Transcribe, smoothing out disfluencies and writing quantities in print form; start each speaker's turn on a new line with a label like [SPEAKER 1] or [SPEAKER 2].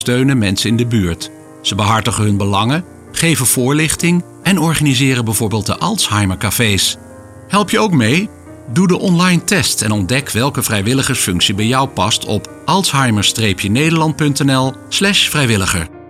[SPEAKER 1] steunen mensen in de buurt. Ze behartigen hun belangen, geven voorlichting en organiseren bijvoorbeeld de Alzheimer-cafés. Help je ook mee? Doe de online test en ontdek welke vrijwilligersfunctie bij jou past op alzheimer-nederland.nl/vrijwilliger.